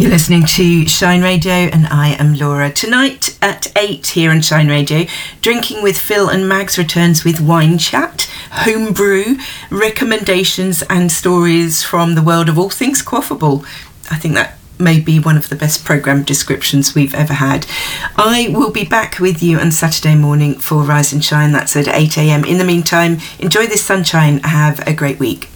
You're listening to Shine Radio and I am Laura. Tonight at 8 here on Shine Radio, Drinking with Phil and Mags returns with wine chat, homebrew, recommendations and stories from the world of all things quaffable. I think that may be one of the best programme descriptions we've ever had. I will be back with you on Saturday morning for Rise and Shine. That's at 8 a.m. In the meantime, enjoy this sunshine. Have a great week.